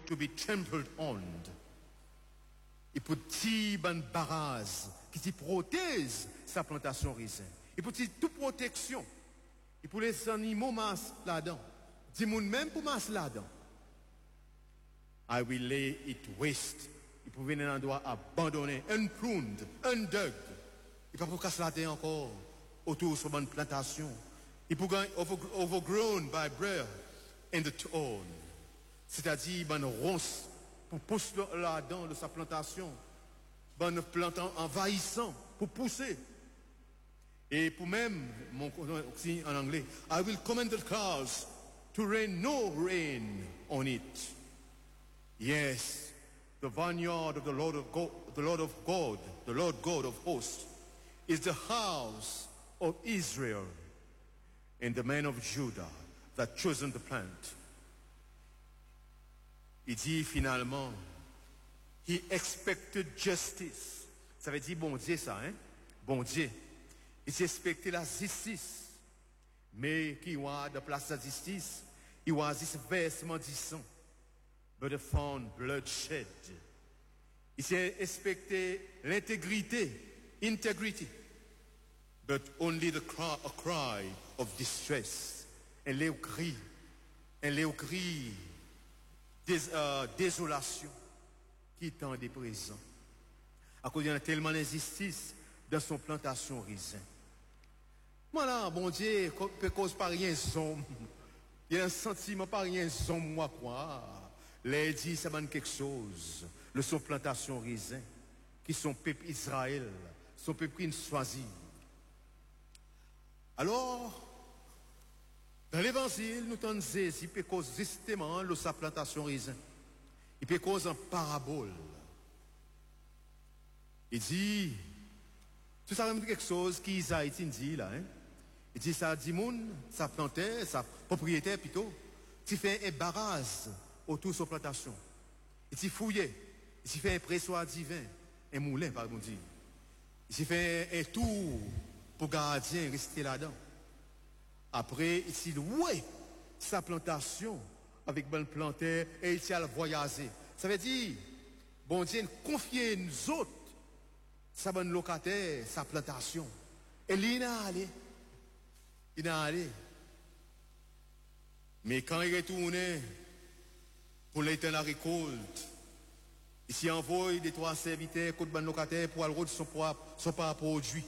to be trampled on. Et pour ti ban barrage qui ti protège sa plantation raisin. Et pour ti toute protection. Et pour les animaux mas là-dedans. Dis moun même pour mas là-dedans. I will lay it waste. Il peut venir dans un endroit abandonné, unpruned, undug. Il peut pas casser la terre encore autour de bonne plantation. Il peut gagner overgrown by breath and the thorn. C'est-à-dire, ben ronce pour pousser là-dedans de sa plantation. Ben plantant envahissant pour pousser. Et pour même, mon en anglais, I will command the clouds to rain no rain on it. Yes, the vineyard of the Lord God of hosts, is the house of Israel, and the men of Judah that chosen the plant. Il dit finalement, he expected justice. Ça veut dire bon Dieu ça, hein? Bon Dieu. Il expectait la justice. Mais qui a de place de justice, il a this versement disant. But they found bloodshed. Il s'est expecté l'intégrité, integrity, but only a cry of distress. Un cri désolation qui tendait présent. À cause il y a tellement d'injustice dans son plantation raisin. Voilà, bon Dieu, peut cause par rien somme. Il y a un sentiment par rien somme, moi quoi. Les dit, ça donne quelque chose. Le son plantation raisin, qui sont peuple Israël, son peuple qui nous choisit. Alors, dans l'évangile, nous t'en saisi, il peut cause justement de sa plantation raisin. Il peut cause en parabole. Il dit, tout ça même quelque chose qui Isaïe dit là, hein. Il dit, ça dit, moun, sa plantait, sa propriétaire plutôt, tu fais un barrage autour de sa plantation. Il s'y fouillé. Il s'y fait un pressoir divin. Un moulin, pardon dire. Il s'y fait un tour pour gardien rester là-dedans. Après, il s'y loué sa plantation avec bonne plantaire et il s'y a voyagé. Ça veut dire, bon Dieu, confier nous autres sa bonne locataire, sa plantation. Et il a allé. Il a allé. Mais quand il retournait, pour l'éteindre la récolte, ici envoie des trois serviteurs, côté ban locataire pour aller rôder son propre produit.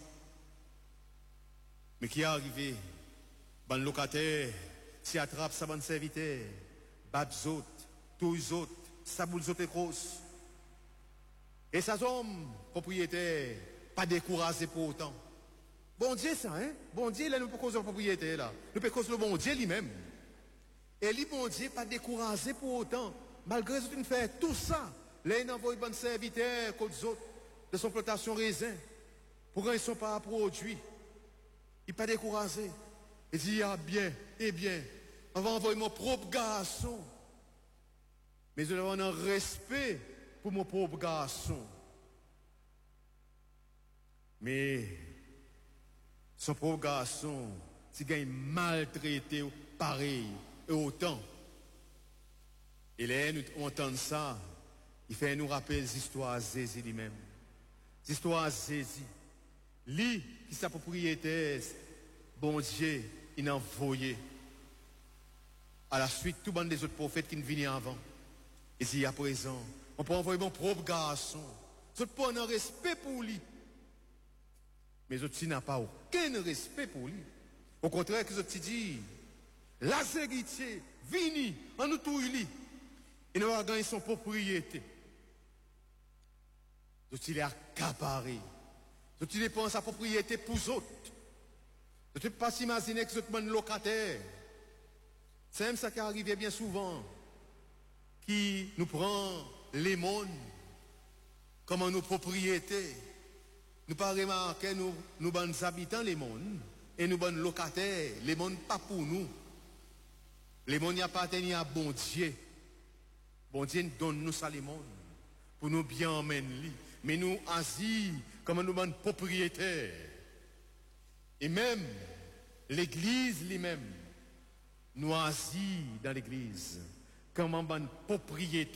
Mais qui est arrivé? Ban locataire, si attrape sa ban serviteur, bat zot, tous zot, sa boule zot est grosse. Et sa homme, propriétaire, pas découragé pour autant. Bon Dieu ça, hein? Bon Dieu, là, nous pas cause de propriétaire, là. Nous pas cause le bon Dieu lui-même. Et lui, bon Dieu, pas découragé pour autant. Malgré ce qu'il fait tout ça, là, il envoie un bon serviteur contre autres de son plantation raisin pour qu'ils ne sont pas produits. Il n'est pas découragé. Il dit, ah bien, eh bien, on va envoyer mon propre garçon. Mais je dois avoir un respect pour mon propre garçon. Mais son propre garçon, si il maltraité pareil et autant. Et là, nous entendons ça, il fait nous rappeler les histoires Zézi lui-même. Les histoires Zézi. Lui, qui sa propriétaire, bon Dieu, il a envoyé. À la suite, tout le monde des autres prophètes qui ne venaient avant. Et si à présent, on peut envoyer mon propre garçon. Je peux avoir un respect pour lui. Mais je n'a pas aucun respect pour lui. Au contraire, que je te dis, la héritier, vini, en nous tout lui. Il n'a pas gagné son propriété. Je l'ai accaparé. Je dépense sa propriété pour les autres. Je ne peux pas s'imaginer que je demande locataire. C'est même ça qui arrive bien souvent. Qui nous prend les mondes comme nos propriétés. Nous pas remarquer nous bonnes habitants les mondes et nous bonnes locataires, les mondes pas pour nous. Les mondes appartiennent à bon Dieu. Bon Dieu donne nous ça les mondes pour nous bien emmener. Mais nous assis comme nous bonnes propriétaires. Et même l'église lui-même nous assis dans l'église comme une bonne propriété.